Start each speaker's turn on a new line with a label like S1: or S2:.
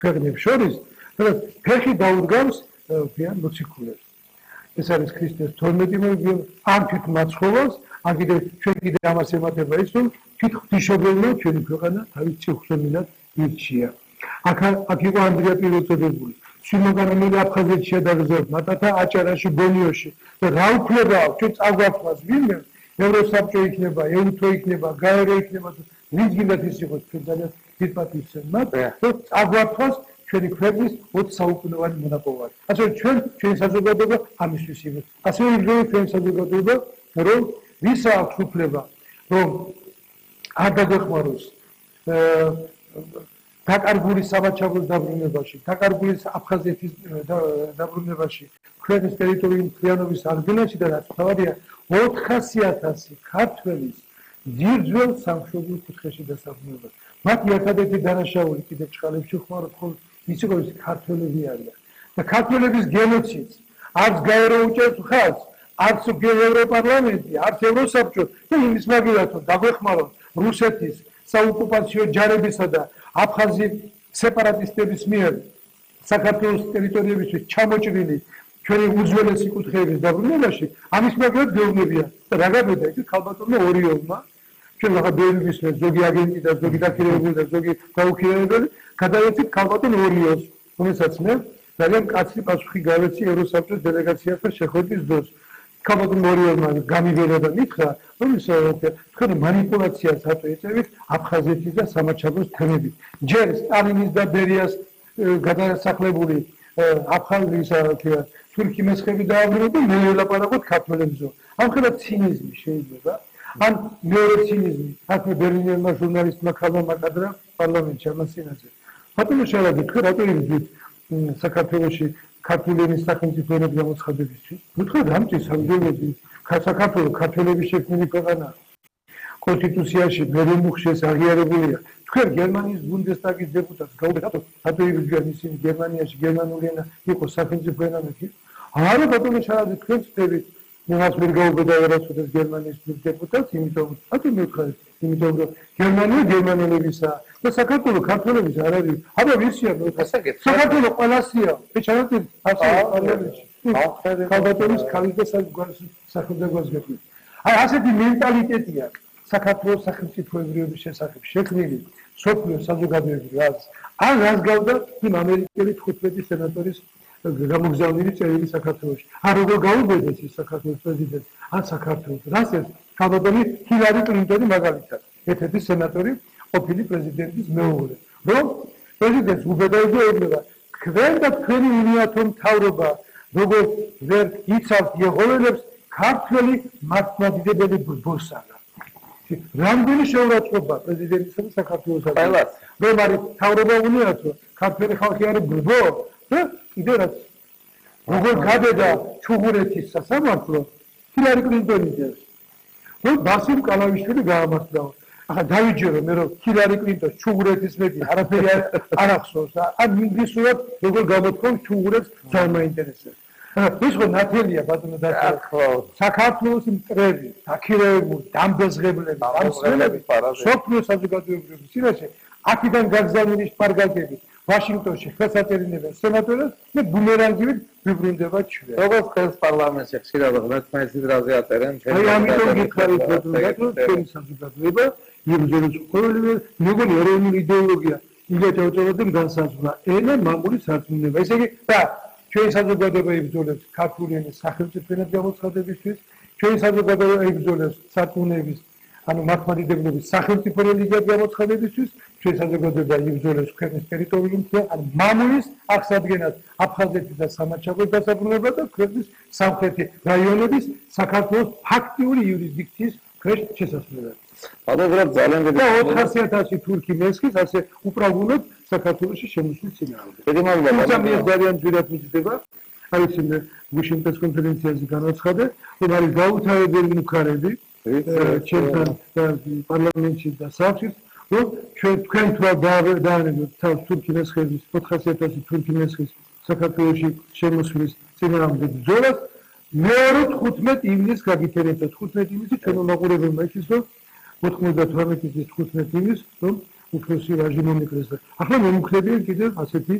S1: ქვეყნებს შორის, სადაც ფეხი დაურგავს მოციქულებს. ეს არის ქრისტეს 12 მოგიო ამ თვით მაცხოვას, ან კიდევ ჩვენ კიდე ამას ემატება ის, რომ თვით ღვთისმშობელმა ჩვენი ქვეყანა თავის ციხვსემილად ირჩია. აქ იყო ანდრია პირველწოდებული. სიმაგანელი აფხაზეთში დაგზავნა, მათათა აჭარაში, ბონიოში. და რა უფლება აქვს ჩვენ წაგვაფხაზ ვინმე? ევროსაბჭო იქნება, ეუთო იქნება, გაერე იქნება, ვინც გინდათ ის იყოს ჩვენ ძალიან დიდ პატივს მათ, რომ წაგვაფხაზ ჩვენი ქვეყნის 20 საუკუნოვანი მონაპოვარი. ასე ჩვენი საზოგადოება ამისთვის იყო. ასე იგრძნობა ჩვენი საზოგადოება, რომ ვის აქვს უფლება, რომ არ დაგვეხმაროს დაკარგული სამაჩაბლოს დაბრუნებაში, დაკარგული აფხაზეთის დაბრუნებაში, ქვეყნის ტერიტორიული მთლიანობის აღდგენაში და რაც თავარია 400.000 ქართველის ძირძველ სამშობლო კუთხეში დასაბრუნება. მათი ერთადერთი დანაშაული კიდევ ჭყალებში ხმარობ ხოლმე ის იყო ის ქართველები არიან. და ქართველების გენოციდს არც გაერო უჭერს ხაზს, არც ევროპარლამენტი, არც ევროსაბჭო და იმის მაგალითად რომ დაგვეხმაროთ რუსეთის საოკუპაციო ჯარებისა და აფხაზი სეპარატისტების მიერ საქართველოს ტერიტორიებისთვის ჩამოჭრილი ჩვენი უძველესი კუთხეების დაბრუნებაში, ამის მაგალითად გეუბნებიან. და რა გაბედა იქ ქალბატონმა ორიოვმა, ჩვენ ახლა ბევრი მისმენთ, ზოგი აგენტი და ზოგი დაქირავებული და ზოგი გაუქირავებელი, გადავეცით ქალბატონ ორიოვს, რომელსაც მე ძალიან კაცი პასუხი გავეცი ევროსაბჭოს დელეგაციასთან შეხვედრის დროს. ქალბატონ ორიოვმა გამიგერა და მითხრა, რომ თქვენ მანიპულაციას აწევით აფხაზეთის და სამაჩაბლოს თემებით. ჯერ სტალინის და ბერიას გადასახლებული აფხაზის თურქი მესხები დააბრუნდა და მე ელაპარაკოთ ქართველებზე. ამხელა ცინიზმი შეიძლება. ან მეორე ცინიზმი, ახლა ბერლინელმა ჟურნალისტმა ქალმა მაკადრა პარლამენტში ამასინაზე. ბატონო შალადი, თქვენ რატო იბრძვით საქართველოში ქართულენის სახელმწიფო ენების გამოცხადებისთვის? უთხრა დამჭის სამძებები, საქართველოს ქართველების შექმნილი ქვეყანა. კონსტიტუციაში მერემუხშეს აღიარებულია. თქვენ გერმანიის ბუნდესტაგის დეპუტატს გაუგებთ, რატო იბრძვიან ისინი გერმანიაში გერმანული ენა იყო სახელმწიფო ენა მეტი? არა ბატონო შალადი, თქვენ ცდებით მას ვერ გაუგებდა ვერასოდეს გერმანიის დეპუტატს, იმიტომ რომ მივხარით, იმიტომ რომ გერმანია გერმანელებისა და საქართველოს ქართველების არ არის. აბა ვისია საქართველოს ყველასია. ეჩანათი ასე პარლამენტში. ქალბატონის ქალის და სახელმწიფოს გეკვლით. აი ასეთი მენტალიტეტია საქართველოს სახელმწიფოებრიობის შესახებ შექმნილი სოფლიო საზოგადოებრივ რაზმს. ან რას გავდა იმ ამერიკელი 15 სენატორის გამოგზავნილი წერილი საქართველოში. ან როგორ გაუბედეს ის საქართველოს პრეზიდენტს, ან საქართველოს. რასაც ქალბატონი ჰილარი კლინტონი მაგალითად, ერთ-ერთი სენატორი ყოფილი პრეზიდენტის მეუღლე. რომ პრეზიდენტს უბედავდა ეუბნება, თქვენ და თქვენი უნიათო მთავრობა როგორ ვერ იცავთ იეღოველებს ქართველი მართლმადიდებელი ბოსანა. რამდენი შეურაცხყოფა პრეზიდენტისა და საქართველოს
S2: ყველას.
S1: რომ არის მთავრობა უნიათო, ქართველი ხალხი არის ბრძო და კიდევ რაც როგორ გადადა ჩუღურეთის სასამართლო ჰილარი კლინტონი დევს. რომ ბასიმ კალავიშვილი გაამართლა. ახლა დავიჯერო მე რომ ჰილარი კლინტონს ჩუღურეთის მეტი არაფერი არ ახსოვს. ან ინგლისურად როგორ გამოთქვამს ჩუღურეთს ძალიან მაინტერესებს. ის ხო ნათელია ბატონო და საქართველოს მტრები, დაქირავებული, დამბეზღებლები, ამსხელები სოფლიო საზოგადოებრივ სიაში აქედან გაგზავნილი შპარგალკები ვაშინგტონში ხელსაწერინებენ სენატორებს და ბუმერანგივით ვიბრუნდება ჩვენ.
S2: როგორც ხელს პარლამენტში ხშირად ღმერთმაის დრაზე აწერენ.
S1: აი ამიტომ გითხარით ბატონო, ჩვენი საზოგადოება იბრძოლის ყოველივე მეგონი ეროვნული იდეოლოგია იგეთ ეუწოდათ განსაზღვრა ენა მამული სარწმუნება. ესე იგი და ჩვენი საზოგადოება იბრძოლებს ქართული ენის სახელმწიფო ენის გამოცხადებისთვის, ჩვენი საზოგადოება იბრძოლებს სარწმუნოების ანუ მართლმადიდებლობის სახელმწიფო რელიგიების გამოცხადებისთვის, ჩვენი საზოგადოება იბრძოლებს ქვეყნის ტერიტორიული ანუ მამულის აღსადგენად აფხაზეთის და სამაჩაბლოს დასაბრუნება და ქვეყნის სამხრეთი რაიონების საქართველოს ფაქტიური იურისდიქციის ქვეშ შესასვლელად.
S2: ალბათ ძალიან დიდი
S1: 400.000 თურქი მესხის ასე უპრაგუნოდ საქართველოში შემოსვლის წინააღმდეგ. თუმცა მე ძალიან ძირად მიზდება, აი ეს გუშინ პრესკონფერენციაზე განაცხადა, რომ არის გაუთავებელი მუხარები ჩვენთან პარლამენტში და საფრთხეს, რომ თქვენ თვა დაანებოთ თავს თურქი მესხების 400.000 თურქი მესხის საქართველოში შემოსვლის წინააღმდეგ ბრძოლას. მეორე 15 ივნისს გაგიჩერებთ 15 ივნისს ჩვენ მომაყურებელმა იცის რომ 98 წლის 15 ივნისს რომ უფროსი ვაჟი მომიკრეს და ახლა მომუქდებიან კიდევ ასეთი